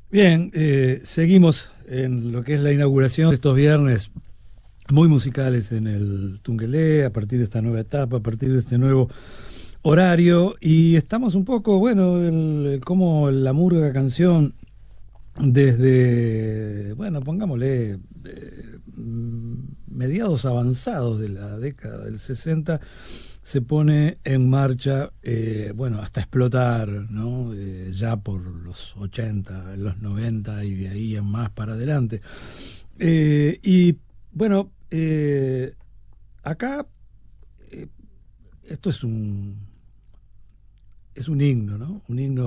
Bien, seguimos en lo que es la inauguración de estos viernes muy musicales en el Tungelé, a partir de esta nueva etapa, a partir de este nuevo horario, y estamos un poco, bueno, como la murga canción desde, bueno, pongámosle, mediados avanzados de la década del 60 se pone en marcha, bueno, hasta explotar, ¿no? Ya por los 80, los 90 y de ahí en más para adelante. Y bueno, acá eh, esto es un himno, ¿no?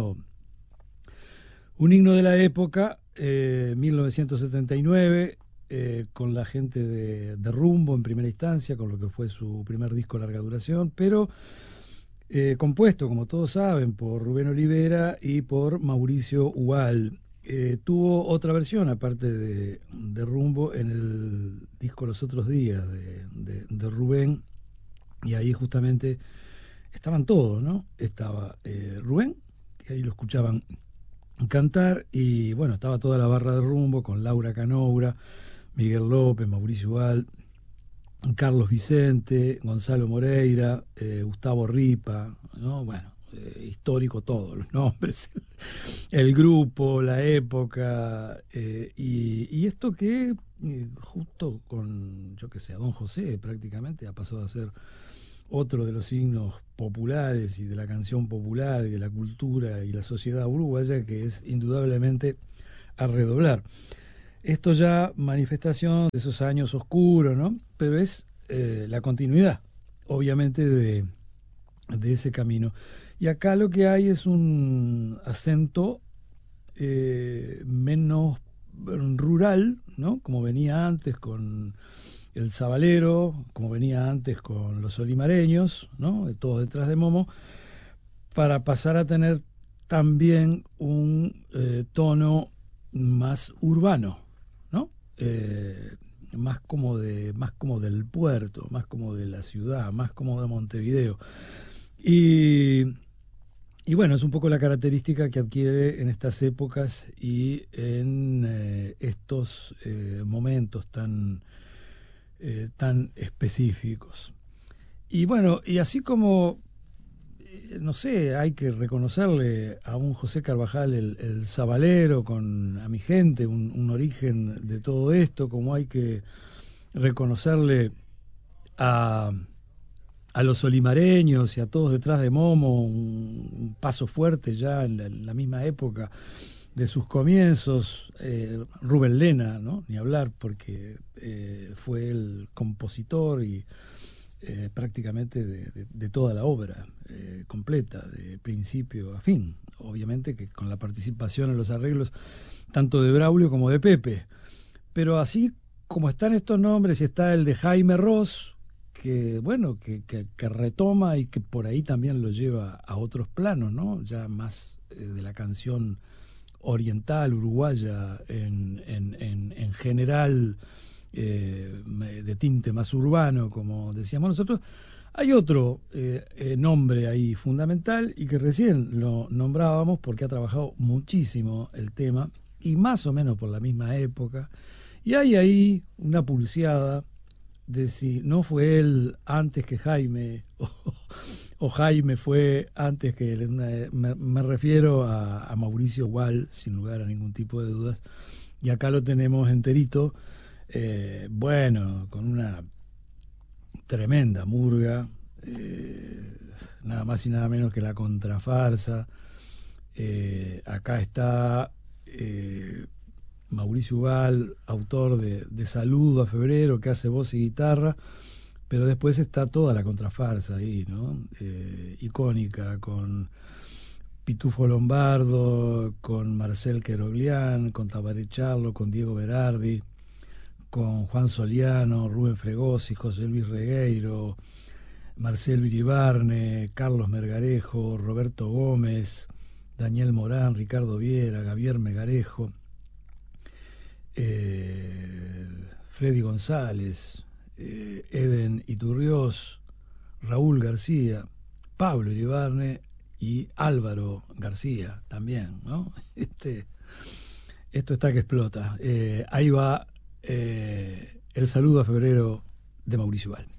Un himno de la época, 1979, con la gente de Rumbo en primera instancia, con lo que fue su primer disco larga duración, pero compuesto, como todos saben, por Rubén Olivera y por Mauricio Ual. Tuvo otra versión, aparte de Rumbo, en el disco Los Otros Días de Rubén, y ahí justamente estaban todos, ¿no? Estaba Rubén, que ahí lo escuchaban cantar, y bueno, estaba toda la barra de Rumbo con Laura Canoura, Miguel López, Mauricio Ual, Carlos Vicente, Gonzalo Moreira, Gustavo Ripa, ¿no? Bueno, histórico todos los nombres, el grupo, la época, y esto que justo con, yo qué sé, a Don José prácticamente ha pasado a ser otro de los signos populares y de la canción popular y de la cultura y la sociedad uruguaya, que es indudablemente a redoblar. Esto ya manifestación de esos años oscuros, ¿no? Pero es la continuidad, obviamente, de ese camino. Y acá lo que hay es un acento menos rural, ¿no? Como venía antes con el Sabalero, como venía antes con los olimareños, ¿no? Todos detrás de Momo, para pasar a tener también un tono más urbano, ¿no? Más como del puerto, más como de la ciudad, más como de Montevideo. Y, y bueno, es un poco la característica que adquiere en estas épocas y en estos momentos tan específicos. Y bueno, y así como no sé, hay que reconocerle a un José Carvajal el sabalero con a mi gente, un origen de todo esto, como hay que reconocerle a, a los olimareños y a todos detrás de Momo, un paso fuerte ya en la misma época de sus comienzos, Rubén Lena, ¿no? Ni hablar, porque fue el compositor y prácticamente de toda la obra completa, de principio a fin. Obviamente que con la participación en los arreglos tanto de Braulio como de Pepe. Pero así como están estos nombres, está el de Jaime Ross, que bueno, que retoma y que por ahí también lo lleva a otros planos, ¿no? Ya más de la canción oriental, uruguaya, en general, de tinte más urbano, como decíamos nosotros. Hay otro nombre ahí fundamental y que recién lo nombrábamos porque ha trabajado muchísimo el tema y más o menos por la misma época. Y hay ahí una pulseada de si no fue él antes que Jaime o Jaime fue antes que él. Me refiero a Mauricio Wall, sin lugar a ningún tipo de dudas. Y acá lo tenemos enterito, bueno, con una tremenda murga, nada más y nada menos que la contrafarsa. Acá está Mauricio Ugal, autor de Saludo a Febrero, que hace voz y guitarra, pero después está toda la contrafarsa ahí, ¿no? Icónica, con Pitufo Lombardo, con Marcel Queroglián, con Tabaré Charlo, con Diego Berardi, con Juan Soliano, Rubén Fregosi, José Luis Regueiro, Marcelo Iribarne, Carlos Mergarejo, Roberto Gómez, Daniel Morán, Ricardo Viera, Javier Megarejo, Freddy González, Eden Iturriós, Raúl García, Pablo Iribarne y Álvaro García también, ¿no? Esto está que explota. Ahí va el saludo a febrero de Mauricio Val.